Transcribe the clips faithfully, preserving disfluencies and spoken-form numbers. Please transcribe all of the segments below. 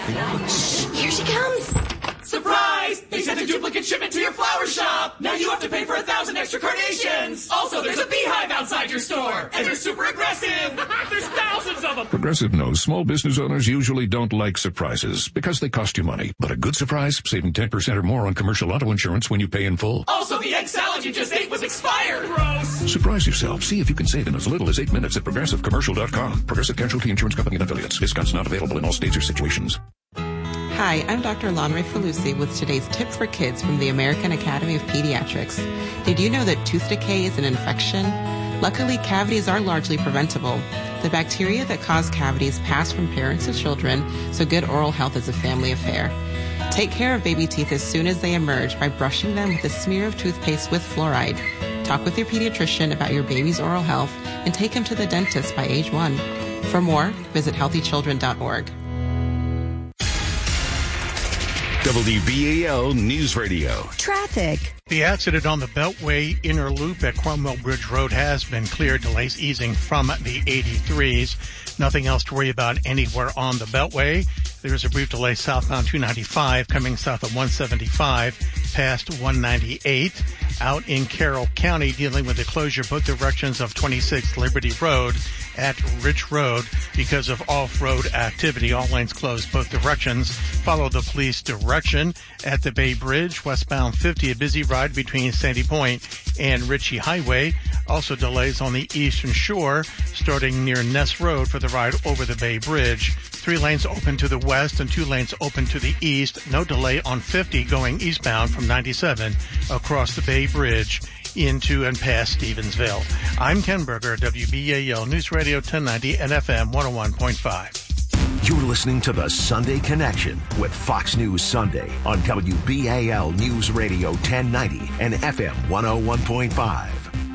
Here she comes. Surprise! They sent a duplicate shipment to your flower shop! Now you have to pay for a thousand extra carnations! Also, there's a beehive outside your store! And they're super aggressive! There's thousands of them! Progressive knows small business owners usually don't like surprises because they cost you money. But a good surprise, saving ten percent or more on commercial auto insurance when you pay in full. Also, the egg salad you just ate was expired! Gross! Surprise yourself. See if you can save in as little as eight minutes at progressive commercial dot com. Progressive Casualty Insurance Company and affiliates. Discounts not available in all states or situations. Hi, I'm Doctor Lonray Falusi with today's tip for kids from the American Academy of Pediatrics. Did you know that tooth decay is an infection? Luckily, cavities are largely preventable. The bacteria that cause cavities pass from parents to children, so good oral health is a family affair. Take care of baby teeth as soon as they emerge by brushing them with a smear of toothpaste with fluoride. Talk with your pediatrician about your baby's oral health and take him to the dentist by age one. For more, visit healthy children dot org. W B A L News Radio. Traffic. The accident on the Beltway inner loop at Cromwell Bridge Road has been cleared. Delays easing from the eighty-threes. Nothing else to worry about anywhere on the Beltway. There is a brief delay southbound two ninety-five coming south of one seventy-five past one ninety-eight. Out in Carroll County dealing with the closure both directions of twenty-six Liberty Road at Ridge Road because of off-road activity. All lanes closed both directions. Follow the police direction at the Bay Bridge. Westbound fifty, a busy ride between Sandy Point and Ritchie Highway. Also delays on the eastern shore starting near Ness Road for the ride over the Bay Bridge. Three lanes open to the west and two lanes open to the east. No delay on fifty going eastbound from ninety-seven across the Bay Bridge into and past Stevensville. I'm Ken Berger, W B A L News Radio ten ninety and F M one oh one point five. You're listening to the Sunday Connection with Fox News Sunday on W B A L News Radio ten ninety and F M one oh one point five.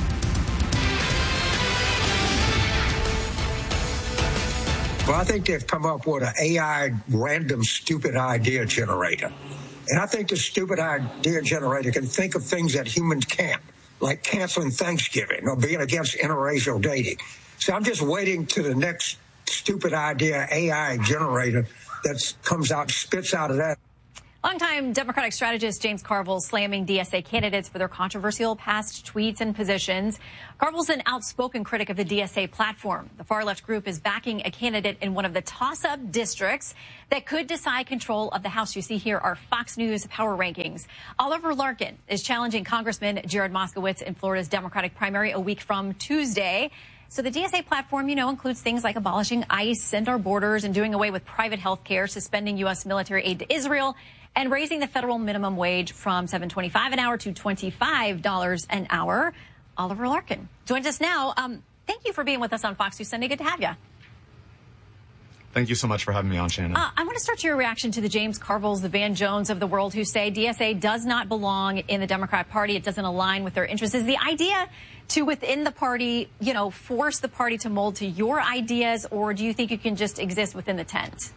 Well, I think they've come up with an A I random stupid idea generator. And I think the stupid idea generator can think of things that humans can't, like canceling Thanksgiving or being against interracial dating. So I'm just waiting to the next stupid idea A I generator that comes out, spits out of that. Longtime Democratic strategist James Carville slamming D S A candidates for their controversial past tweets and positions. Carville's an outspoken critic of the D S A platform. The far-left group is backing a candidate in one of the toss-up districts that could decide control of the House. You see here are Fox News power rankings. Oliver Larkin is challenging Congressman Jared Moskowitz in Florida's Democratic primary a week from Tuesday. So the D S A platform, you know, includes things like abolishing ICE and our borders and doing away with private health care, suspending U S military aid to Israel, and raising the federal minimum wage from seven twenty-five an hour to twenty-five dollars an hour. Oliver Larkin joins us now. Um, thank you for being with us on Fox News Sunday. Good to have you. Thank you so much for having me on, Shannon. Uh, I want to start your reaction to the James Carvilles, the Van Jones of the world, who say D S A does not belong in the Democrat Party. It doesn't align with their interests. Is the idea to, within the party, you know, force the party to mold to your ideas, or do you think you can just exist within the tent?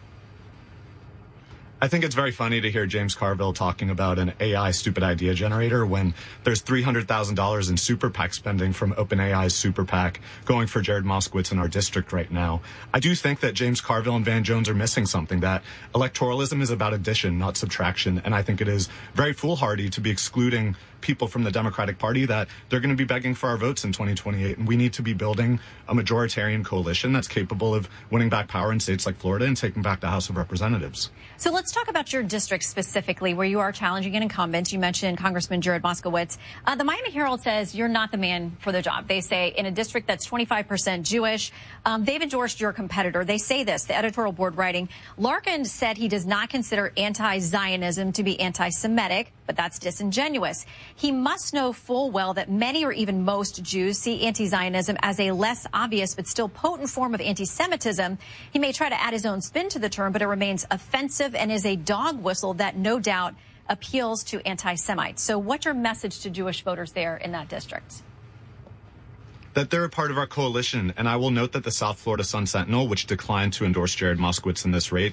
I think it's very funny to hear James Carville talking about an A I stupid idea generator when there's three hundred thousand dollars in super PAC spending from OpenAI's super PAC going for Jared Moskowitz in our district right now. I do think that James Carville and Van Jones are missing something, that electoralism is about addition, not subtraction. And I think it is very foolhardy to be excluding people from the Democratic Party, that they're going to be begging for our votes in twenty twenty-eight. And we need to be building a majoritarian coalition that's capable of winning back power in states like Florida and taking back the House of Representatives. So let's talk about your district specifically, where you are challenging an incumbent. You mentioned Congressman Jared Moskowitz. Uh, the Miami Herald says you're not the man for the job. They say in a district that's twenty-five percent Jewish, um, they've endorsed your competitor. They say this, the editorial board writing, Larkin said he does not consider anti-Zionism to be anti-Semitic, but that's disingenuous. He must know full well that many or even most Jews see anti-Zionism as a less obvious but still potent form of anti-Semitism. He may try to add his own spin to the term, but it remains offensive and is a dog whistle that no doubt appeals to anti-Semites. So what's your message to Jewish voters there in that district? That they're a part of our coalition. And I will note that the South Florida Sun Sentinel, which declined to endorse Jared Moskowitz in this race,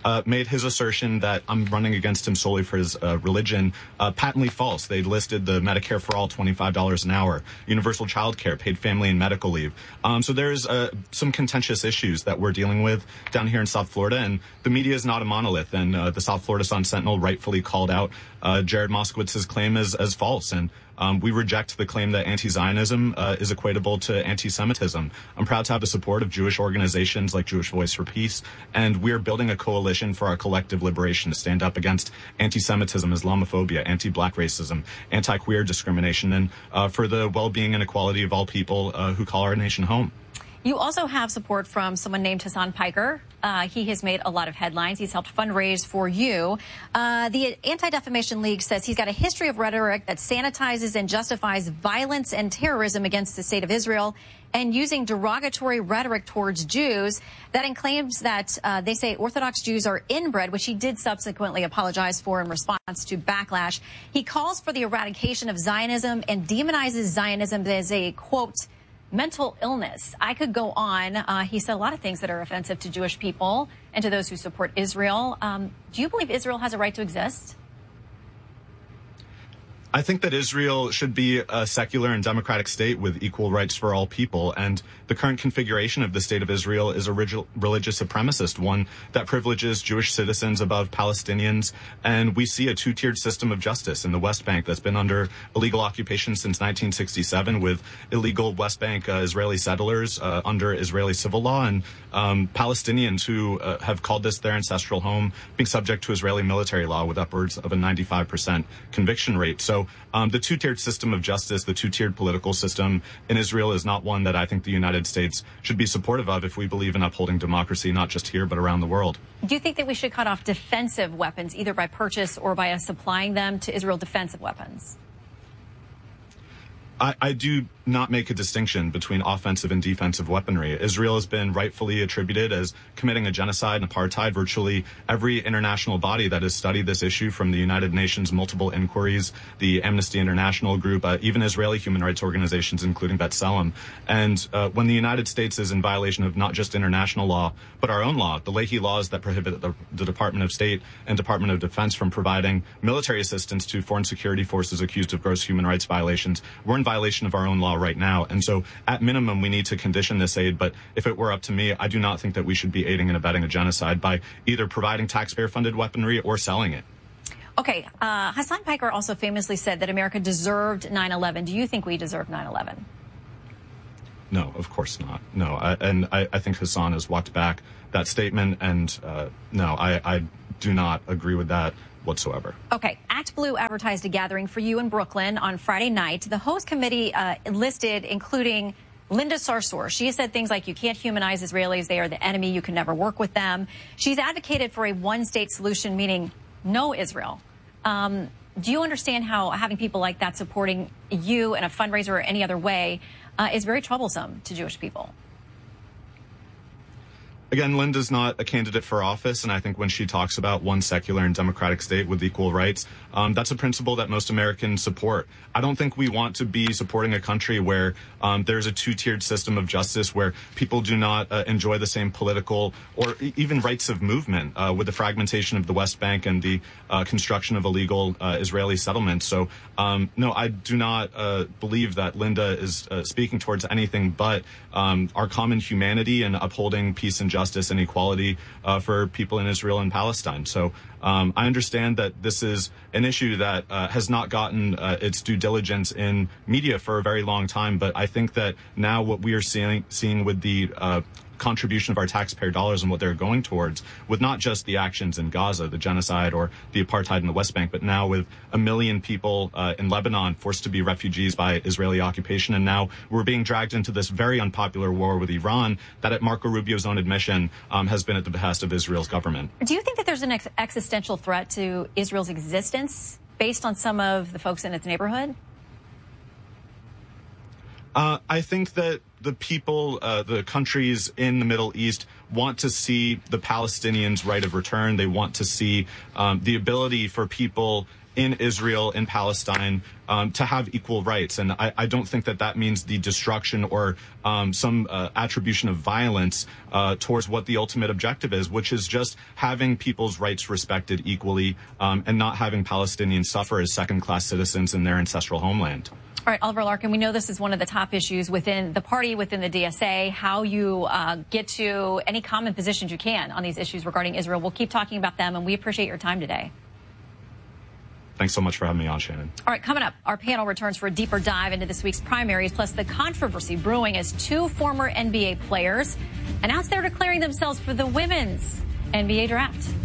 uh, made his assertion that I'm running against him solely for his uh, religion uh, patently false. They listed the Medicare for All, twenty-five dollars an hour, universal child care, paid family and medical leave. Um, so there's uh, some contentious issues that we're dealing with down here in South Florida, and the media is not a monolith. And uh, the South Florida Sun-Sentinel rightfully called out uh, Jared Moskowitz's claim as, as false. And Um, we reject the claim that anti-Zionism uh, is equatable to anti-Semitism. I'm proud to have the support of Jewish organizations like Jewish Voice for Peace, and we're building a coalition for our collective liberation to stand up against anti-Semitism, Islamophobia, anti-black racism, anti-queer discrimination, and uh, for the well-being and equality of all people uh, who call our nation home. You also have support from someone named Hassan Piker. Uh, he has made a lot of headlines. He's helped fundraise for you. Uh, the Anti-Defamation League says he's got a history of rhetoric that sanitizes and justifies violence and terrorism against the state of Israel and using derogatory rhetoric towards Jews. That claims that uh, they say Orthodox Jews are inbred, which he did subsequently apologize for in response to backlash. He calls for the eradication of Zionism and demonizes Zionism as a, quote, mental illness. I could go on. Uh, he said a lot of things that are offensive to Jewish people and to those who support Israel. Um, do you believe Israel has a right to exist? I think that Israel should be a secular and democratic state with equal rights for all people. And the current configuration of the state of Israel is a religious supremacist, one that privileges Jewish citizens above Palestinians. And we see a two-tiered system of justice in the West Bank that's been under illegal occupation since nineteen sixty-seven, with illegal West Bank uh, Israeli settlers uh, under Israeli civil law, and um, Palestinians who uh, have called this their ancestral home being subject to Israeli military law with upwards of a ninety-five percent conviction rate. So um, the two-tiered system of justice, the two-tiered political system in Israel is not one that I think the United States should be supportive of if we believe in upholding democracy, not just here, but around the world. Do you think that we should cut off defensive weapons, either by purchase or by us supplying them to Israel, defensive weapons? I, I do not make a distinction between offensive and defensive weaponry. Israel has been rightfully attributed as committing a genocide and apartheid. Virtually every international body that has studied this issue, from the United Nations multiple inquiries, the Amnesty International group, uh, even Israeli human rights organizations, including B'Tselem. And uh, when the United States is in violation of not just international law, but our own law, the Leahy laws that prohibit the, the Department of State and Department of Defense from providing military assistance to foreign security forces accused of gross human rights violations, we're in violation of our own law right now. And so at minimum, we need to condition this aid. But if it were up to me, I do not think that we should be aiding and abetting a genocide by either providing taxpayer funded weaponry or selling it. OK, uh, Hassan Piker also famously said that America deserved nine eleven. Do you think we deserve nine eleven? No, of course not. No. I, and I, I think Hassan has walked back that statement. And uh, no, I, I do not agree with that whatsoever. Okay. Act Blue advertised a gathering for you in Brooklyn on Friday night. The host committee uh, listed, including Linda Sarsour. She has said things like, you can't humanize Israelis. They are the enemy. You can never work with them. She's advocated for a one-state solution, meaning no Israel. Um, do you understand how having people like that supporting you in a fundraiser or any other way uh, is very troublesome to Jewish people? Again, Linda's not a candidate for office, and I think when she talks about one secular and democratic state with equal rights, um, that's a principle that most Americans support. I don't think we want to be supporting a country where um, there's a two-tiered system of justice, where people do not uh, enjoy the same political or e even rights of movement uh, with the fragmentation of the West Bank and the uh, construction of illegal uh, Israeli settlements. So, um, no, I do not uh, believe that Linda is uh, speaking towards anything but um, our common humanity and upholding peace and justice. Justice and equality uh, for people in Israel and Palestine. So um, I understand that this is an issue that uh, has not gotten uh, its due diligence in media for a very long time. But I think that now what we are seeing, seeing with the uh, contribution of our taxpayer dollars and what they're going towards, with not just the actions in Gaza, the genocide or the apartheid in the West Bank, but now with a million people uh, in Lebanon forced to be refugees by Israeli occupation. And now we're being dragged into this very unpopular war with Iran that, at Marco Rubio's own admission, um, has been at the behest of Israel's government. Do you think that there's an ex existential threat to Israel's existence based on some of the folks in its neighborhood? Uh, I think that the people, uh, the countries in the Middle East want to see the Palestinians' right of return. They want to see um, the ability for people in Israel, in Palestine, um, to have equal rights. And I, I don't think that that means the destruction or um, some uh, attribution of violence uh, towards what the ultimate objective is, which is just having people's rights respected equally um, and not having Palestinians suffer as second-class citizens in their ancestral homeland. All right, Oliver Larkin, we know this is one of the top issues within the party, within the D S A, how you uh, get to any common positions you can on these issues regarding Israel. We'll keep talking about them, and we appreciate your time today. Thanks so much for having me on, Shannon. All right, coming up, our panel returns for a deeper dive into this week's primaries, plus the controversy brewing as two former N B A players announced they're declaring themselves for the women's N B A draft.